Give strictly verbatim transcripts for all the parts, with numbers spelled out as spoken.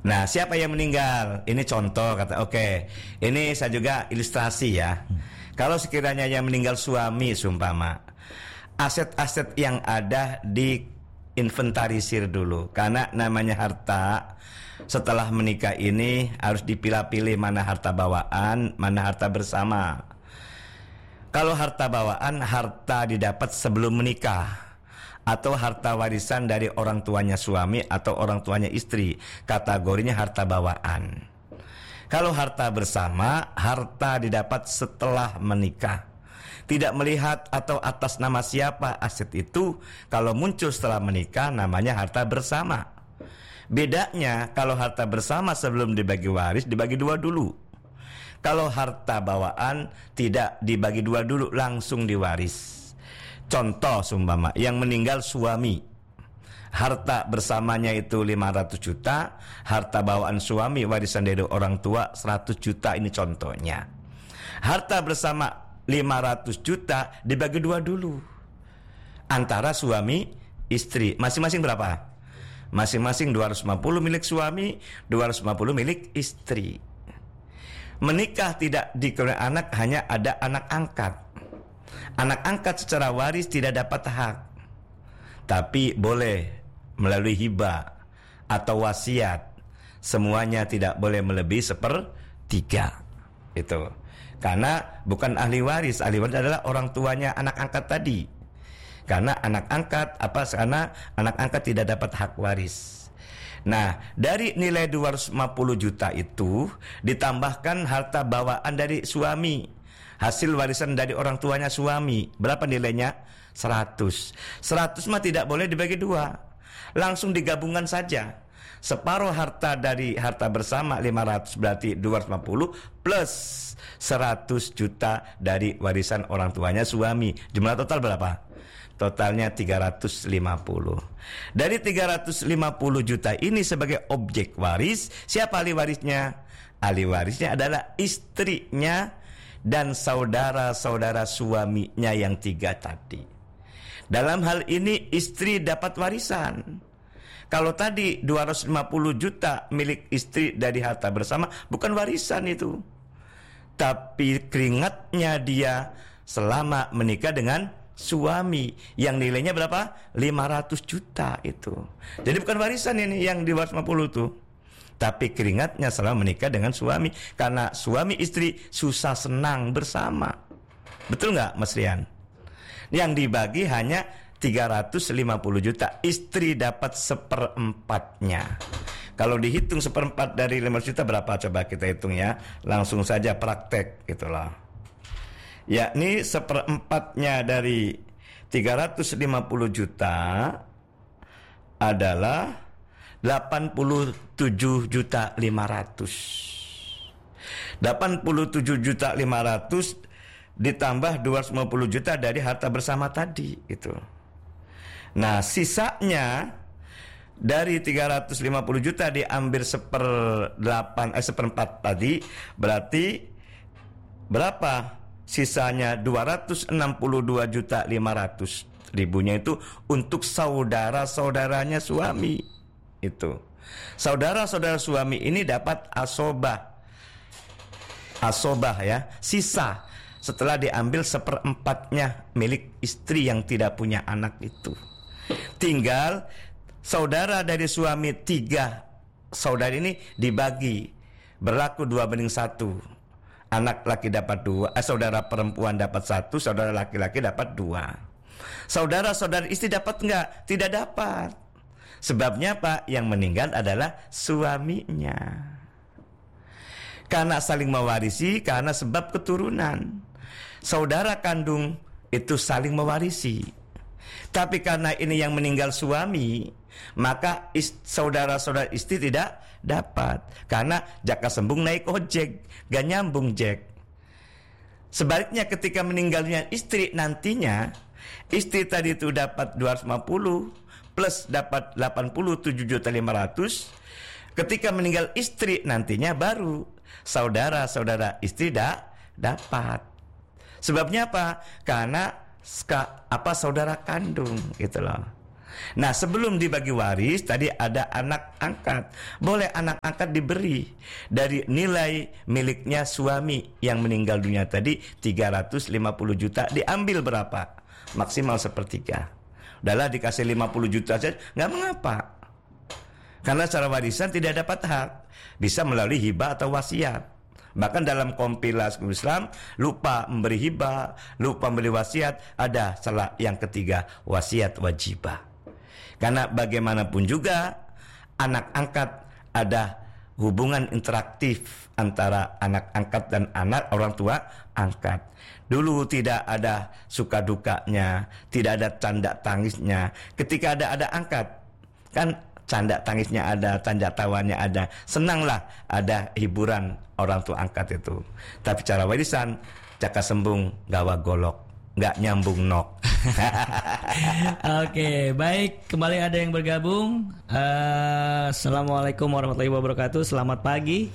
Nah, siapa yang meninggal? Ini contoh kata. Oke, ini saya juga ilustrasi ya. Hmm. Kalau sekiranya yang meninggal suami, sumpama, aset-aset yang ada di inventarisir dulu, karena namanya harta setelah menikah ini harus dipilah-pilih mana harta bawaan, mana harta bersama. Kalau harta bawaan, harta didapat sebelum menikah, atau harta warisan dari orang tuanya suami atau orang tuanya istri, kategorinya harta bawaan. Kalau harta bersama, harta didapat setelah menikah, tidak melihat atau atas nama siapa aset itu. Kalau muncul setelah menikah, namanya harta bersama. Bedanya, kalau harta bersama sebelum dibagi waris, dibagi dua dulu. Kalau harta bawaan tidak dibagi dua dulu, langsung diwaris. Contoh sumpama, yang meninggal suami, harta bersamanya itu lima ratus juta, harta bawaan suami warisan dari orang tua seratus juta, ini contohnya. Harta bersama lima ratus juta dibagi dua dulu antara suami istri, masing-masing berapa? Masing-masing dua ratus lima puluh milik suami, dua ratus lima puluh milik istri. Menikah tidak dikeluarkan anak, hanya ada anak angkat. Anak angkat secara waris tidak dapat hak, tapi boleh melalui hibah atau wasiat. Semuanya tidak boleh melebihi sepertiga. Itu karena bukan ahli waris. Ahli waris adalah orang tuanya anak angkat tadi. Karena anak angkat apa? Karena anak angkat tidak dapat hak waris. Nah, dari nilai dua ratus lima puluh juta itu ditambahkan harta bawaan dari suami, hasil warisan dari orang tuanya suami. Berapa nilainya? seratus. seratus mah tidak boleh dibagi dua, langsung digabungkan saja. Separuh harta dari harta bersama lima ratus, berarti dua ratus lima puluh plus seratus juta dari warisan orang tuanya suami. Jumlah total berapa? Totalnya tiga ratus lima puluh. Dari tiga ratus lima puluh juta ini sebagai objek waris, siapa ahli warisnya? Ahli warisnya adalah istrinya dan saudara-saudara suaminya yang tiga tadi. Dalam hal ini istri dapat warisan. Kalau tadi dua ratus lima puluh juta milik istri dari harta bersama, bukan warisan itu, tapi keringatnya dia selama menikah dengan suami yang nilainya berapa? lima ratus juta itu. Jadi bukan warisan ini yang di dua ratus lima puluh tuh, tapi keringatnya selama menikah dengan suami, karena suami istri susah senang bersama. Betul nggak, Mas Rian? Yang dibagi hanya tiga ratus lima puluh juta, istri dapat seperempatnya. Kalau dihitung seperempat dari lima ratus juta berapa? Coba kita hitung ya. Langsung saja praktek itulah. Yakni seperempatnya dari tiga ratus lima puluh juta adalah delapan puluh tujuh juta lima ratus. delapan puluh tujuh juta lima ratus ditambah dua ratus lima puluh juta dari harta bersama tadi itu. Nah, sisanya dari tiga ratus lima puluh juta diambil seperdelapan eh seperempat tadi, berarti berapa? Sisanya dua ratus enam puluh dua juta lima ratus ribunya itu untuk saudara-saudaranya suami. Itu saudara-saudara suami ini dapat asobah. Asobah ya, sisa setelah diambil seperempatnya milik istri yang tidak punya anak itu. Tinggal saudara dari suami, tiga saudara ini dibagi, berlaku dua banding satu. Anak laki dapat dua, eh, saudara perempuan dapat satu, saudara laki-laki dapat dua. Saudara-saudara istri dapat enggak? Tidak dapat. Sebabnya apa? Yang meninggal adalah suaminya. Karena saling mewarisi, karena sebab keturunan. Saudara kandung itu saling mewarisi. Tapi karena ini yang meninggal suami, maka ist- saudara-saudara istri tidak dapat. Karena jaka sembung naik ojek, gak nyambung Jack. Sebaliknya ketika meninggalnya istri, nantinya istri tadi itu dapat dua ratus lima puluh plus dapat delapan puluh tujuh juta lima ratus. Ketika meninggal istri nantinya baru saudara-saudara istri dah dapat. Sebabnya apa? Karena ska, apa saudara kandung gitu loh. Nah, sebelum dibagi waris tadi ada anak angkat. Boleh anak angkat diberi dari nilai miliknya suami yang meninggal dunia tadi tiga ratus lima puluh juta, diambil berapa? Maksimal sepertiga. Udahlah dikasih lima puluh juta saja, nggak mengapa. Karena secara warisan tidak dapat hak, bisa melalui hibah atau wasiat. Bahkan dalam kompilasi Islam lupa memberi hibah, lupa memberi wasiat, ada salah yang ketiga, wasiat wajibah. Karena bagaimanapun juga anak angkat ada hubungan interaktif antara anak angkat dan anak orang tua angkat. Dulu tidak ada suka dukanya, tidak ada tanda tangisnya. Ketika ada ada angkat, kan canda tangisnya ada, tanda tawanya ada. Senanglah ada hiburan orang tua angkat itu. Tapi cara warisan, caka sembung gawa golok, nggak nyambung nok. Oke, baik, kembali ada yang bergabung. uh, Assalamualaikum warahmatullahi wabarakatuh. Selamat pagi.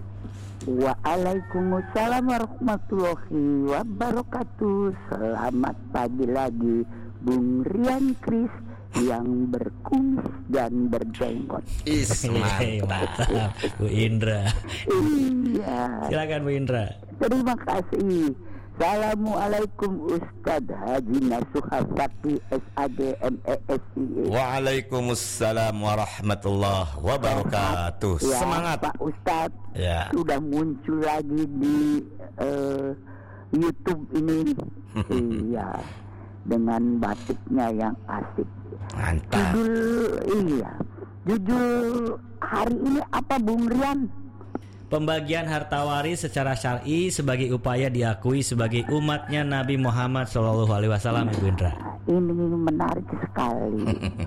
Waalaikumsalam warahmatullahi wabarakatuh. Selamat pagi lagi Bung Rian Kris yang berkumis dan berjenggot. Is, mantap. Bu Indra. Iya. Silakan Bu Indra. Terima kasih. Assalamualaikum Ustadz Haji Nasuha Fakih S A D M E S I E. Waalaikumsalam warahmatullahi wabarakatuh. Ya, Semangat Pak Ustadz. Ya. Sudah muncul lagi di uh, YouTube ini. Iya. Dengan batiknya yang asik. Mantap. Judul iya. Judul hari ini apa Bung Rian? Pembagian harta waris secara syar'i sebagai upaya diakui sebagai umatnya Nabi Muhammad shallallahu alaihi wasallam. Ibu Indra. Ini menarik sekali.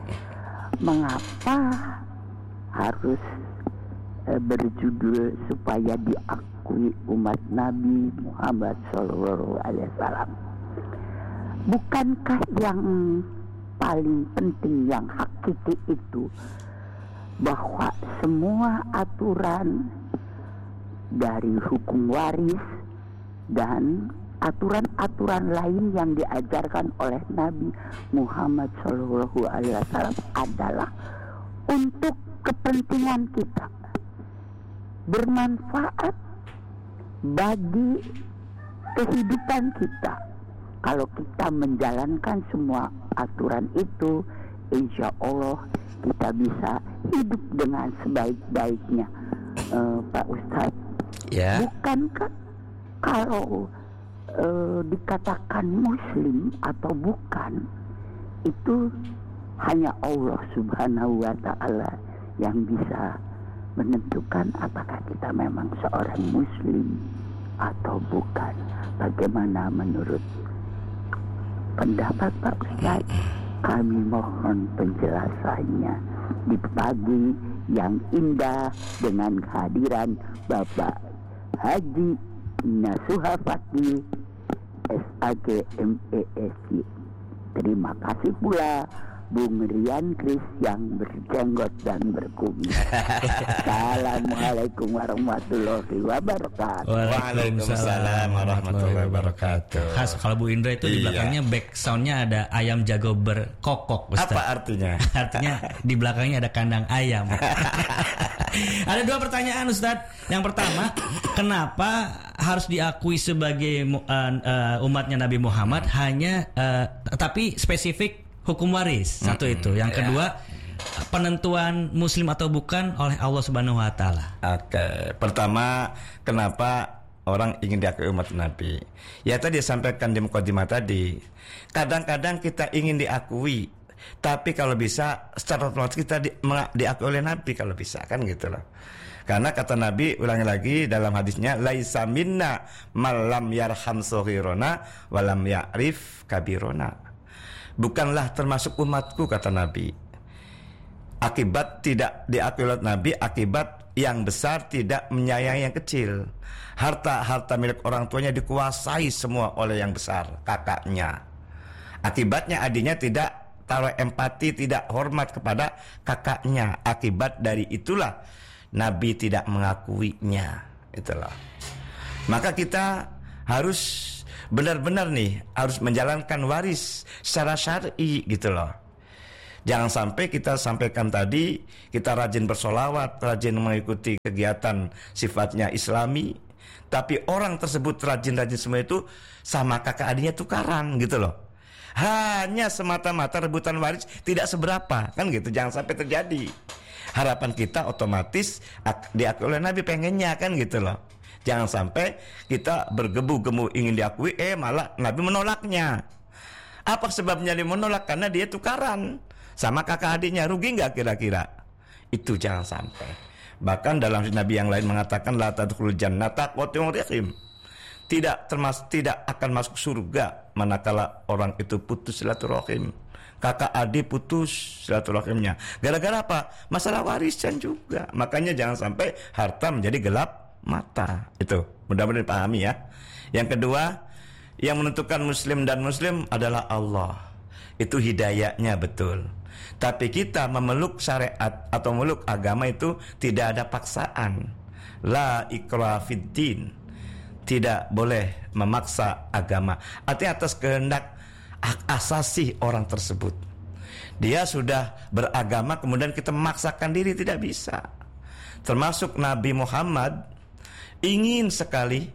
Mengapa harus eh, berjudul supaya diakui umat Nabi Muhammad shallallahu alaihi wasallam? Bukankah yang paling penting, yang hakiki itu bahwa semua aturan dari hukum waris dan aturan-aturan lain yang diajarkan oleh Nabi Muhammad shallallahu alaihi wasallam adalah untuk kepentingan kita, bermanfaat bagi kehidupan kita. Kalau kita menjalankan semua aturan itu, insya Allah kita bisa hidup dengan sebaik-baiknya. uh, Pak Ustadz, Ya. bukankah kalau uh, dikatakan muslim atau bukan, itu hanya Allah subhanahu wa ta'ala yang bisa menentukan apakah kita memang seorang muslim atau bukan. Bagaimana menurut pendapat Pak Ustadz? Kami mohon penjelasannya di pagi yang indah dengan kehadiran Bapak Haji Nasuha Fakih S A G M E S I. Terima kasih pula Bung Rian Kris yang berjenggot dan berkumis. Assalamualaikum warahmatullahi wabarakatuh. Waalaikumsalam warahmatullahi wabarakatuh. Khas kalau Bu Indra itu di Iya. belakangnya back soundnya ada ayam jago berkokok, Ustaz. Apa artinya? Artinya di belakangnya ada kandang ayam. Ada dua pertanyaan, Ustaz. Yang pertama, kenapa harus diakui sebagai uh, uh, umatnya Nabi Muhammad hanya uh, tapi spesifik hukum waris? Satu mm-hmm. itu. Yang kedua, yeah. penentuan muslim atau bukan oleh Allah Subhanahu wa taala. Oke, pertama kenapa orang ingin diakui umat Nabi? Ya tadi sampaikan di mukadimah tadi. Kadang-kadang kita ingin diakui, tapi kalau bisa secara otomatis kita di, diakui oleh Nabi kalau bisa, kan gitu loh. Karena kata Nabi, ulangi lagi dalam hadisnya, laisa minna malam yarham sohirona walam ya'rif kabirona. Bukanlah termasuk umatku, kata Nabi. Akibat tidak diakui oleh Nabi, akibat yang besar tidak menyayangi yang kecil. Harta-harta milik orang tuanya dikuasai semua oleh yang besar, kakaknya. Akibatnya adiknya tidak taruh empati, tidak hormat kepada kakaknya. Akibat dari itulah Nabi tidak mengakuinya. Itulah. Maka kita harus benar-benar nih harus menjalankan waris secara syar'i gitu loh. Jangan sampai kita sampaikan tadi, kita rajin bersolawat, rajin mengikuti kegiatan sifatnya Islami, tapi orang tersebut rajin-rajin semua itu sama kakak adiknya tukaran gitu loh. Hanya semata-mata rebutan waris tidak seberapa, kan gitu. Jangan sampai terjadi. Harapan kita otomatis diakui oleh Nabi, pengennya kan gitu loh. Jangan sampai kita bergebu-gemu ingin diakui, eh malah Nabi menolaknya. Apa sebabnya dia menolak? Karena dia tukaran sama kakak adiknya. Rugi nggak kira-kira? Itu jangan sampai. Bahkan dalam Nabi yang lain mengatakan la tadkhulul jannata qat'un rahim. Tidak termasuk tidak akan masuk surga manakala orang itu putus silaturahim. Kakak adik putus silaturahimnya. Gara-gara apa? Masalah warisan juga. Makanya jangan sampai harta menjadi gelap mata. Itu mudah-mudahan dipahami ya. Yang kedua, yang menentukan muslim dan muslim adalah Allah. Itu hidayahnya betul. Tapi kita memeluk syariat atau memeluk agama itu tidak ada paksaan. La ikraha fid din. Tidak boleh memaksa agama. Artinya atas kehendak hak asasi orang tersebut. Dia sudah beragama kemudian kita memaksakan diri, tidak bisa. Termasuk Nabi Muhammad ingin sekali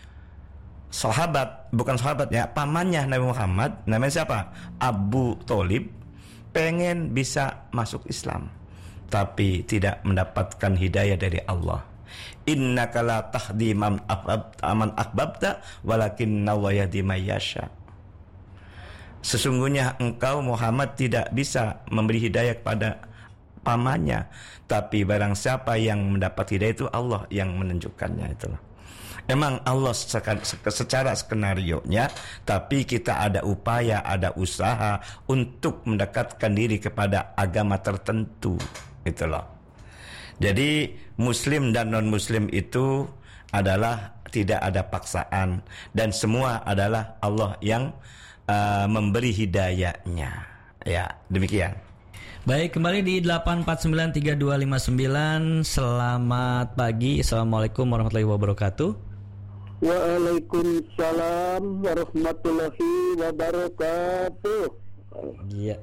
sahabat, bukan sahabatnya, pamannya Nabi Muhammad, namanya siapa? Abu Thalib, pengen bisa masuk Islam, tapi tidak mendapatkan hidayah dari Allah. Innaka la tahdi man ahbabta walakinna Allaha yahdi may yasha. Sesungguhnya engkau Muhammad tidak bisa memberi hidayah kepada pamannya, tapi barang siapa yang mendapat hidayah itu Allah yang menunjukkannya. Itulah. Emang Allah secara skenario-nya, tapi kita ada upaya, ada usaha untuk mendekatkan diri kepada agama tertentu. Itu loh. Jadi muslim dan non-muslim itu adalah tidak ada paksaan, dan semua adalah Allah yang uh, memberi hidayahnya. Ya, demikian. Baik, kembali di delapan empat sembilan tiga dua lima sembilan. Selamat pagi. Assalamualaikum warahmatullahi wabarakatuh. Waalaikumsalam warahmatullahi wabarakatuh. Iya.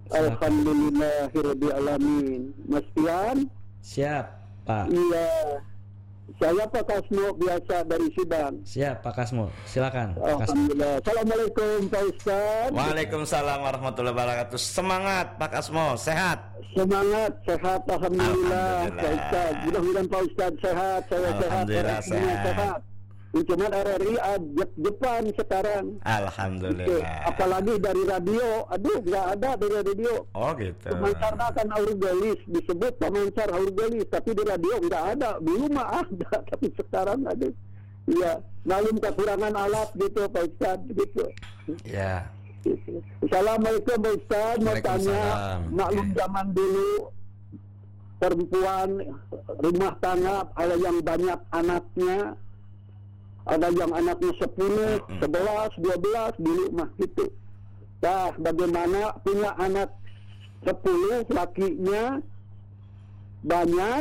Alhamdulillahirabbil alamin. Mas Pian? Siap, Pak. Iya. Saya Pak Kasmo, biasa dari Sidang. Siap, Pak Kasmo. Silakan. Alhamdulillah. Assalamualaikum Pak Ustaz. Waalaikumsalam warahmatullahi wabarakatuh. Semangat Pak Kasmo, sehat. Semangat, sehat, alhamdulillah, Pak Ustaz. Mudah-mudahan Pak Ustaz sehat, saya sehat, Alhamdulillah sehat. sehat. Cuma R R I Jepang sekarang. Alhamdulillah. Apalagi dari radio, aduh nggak ada dari radio. Oh gitu. Pemancar akan Aurgelis, disebut pemancar Aurgelis, tapi di radio nggak ada. Dulu mah ada, tapi sekarang ada. Iya, malum kekurangan alat gitu Pak Ustaz gitu. Ya. Assalamualaikum Pak Ustaz, mau tanya, maklum zaman dulu perempuan rumah tangga ada yang banyak anaknya. Ada yang anaknya sepuluh, sebelas, dua belas dulu mah gitu. Nah, bagaimana punya anak sepuluh, lakinya banyak,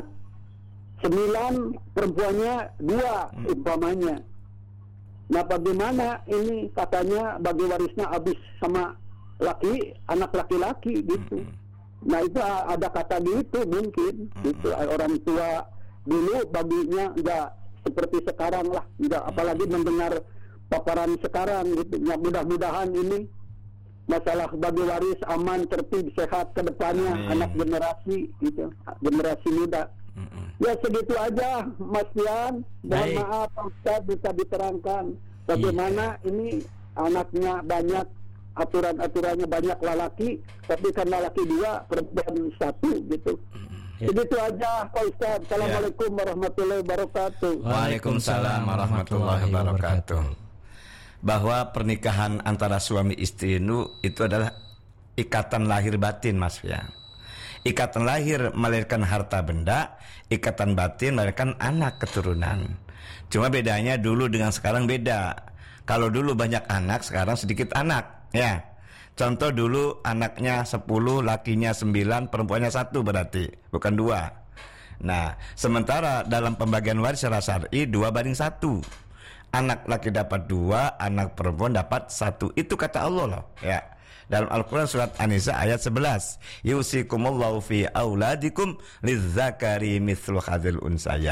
sembilan, perempuannya dua, umpamanya. Nah, bagaimana ini katanya bagi warisnya habis sama laki, anak laki-laki gitu. Nah, itu ada kata gitu mungkin. Gitu. Orang tua dulu baginya enggak seperti sekarang lah, enggak, apalagi mendengar paparan sekarang gitu. Ya, mudah-mudahan ini masalah bagi waris aman, tertib, sehat ke depannya. Amin. Anak generasi gitu, generasi muda. Mm-mm. Ya segitu aja Mas Pian. Mohon maaf Pak Ustaz, bisa diterangkan bagaimana iya. ini anaknya banyak, aturan-aturannya banyak lelaki, tapi kan lelaki dua, perempuan satu gitu. Ya. Begitu aja Pak Ustaz. Assalamualaikum ya. warahmatullahi wabarakatuh. Waalaikumsalam warahmatullahi wabarakatuh. Bahwa pernikahan antara suami istri itu, itu adalah ikatan lahir batin Mas ya. Ikatan lahir melahirkan harta benda, ikatan batin melahirkan anak keturunan. Cuma bedanya dulu dengan sekarang beda. Kalau dulu banyak anak, sekarang sedikit anak ya. Contoh dulu anaknya sepuluh, lakinya sembilan, perempuannya satu berarti, bukan dua. Nah, sementara dalam pembagian waris secara syar'i dua banding satu. Anak laki dapat dua, anak perempuan dapat satu. Itu kata Allah loh, ya. dalam Al-Quran surat An-Nisa ayat sebelas. Yusikumullahu fi auladikum lizzakari mithlu hadzal unsaya.